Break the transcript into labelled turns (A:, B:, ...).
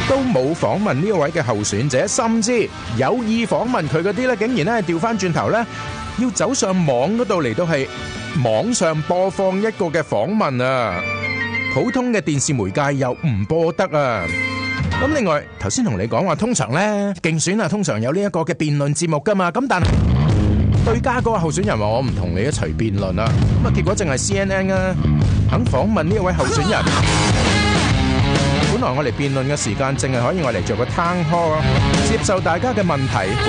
A: 都冇訪問呢一位嘅候選者，甚至有意訪問佢嗰啲咧，竟然咧調翻轉頭咧，要走上網嗰度嚟到係網上播放一個嘅訪問啊！普通嘅電視媒介又唔播得啊！咁另外頭先同你講話，通常咧競選啊，通常有呢一個嘅辯論節目噶嘛，咁但係對家嗰個候選人話我唔同你一齊辯論啊，咁啊結果淨係 CNN 啊肯訪問呢一位候選人。本來我哋辯論嘅時間淨係可以我嚟做個 town hall 接受大家嘅問題。